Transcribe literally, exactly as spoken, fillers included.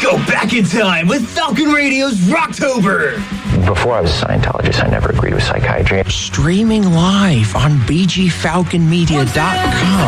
Go back in time with Falcon Radio's Rocktober. Before I was a Scientologist, I never agreed with psychiatry. Streaming live on b g falcon media dot com.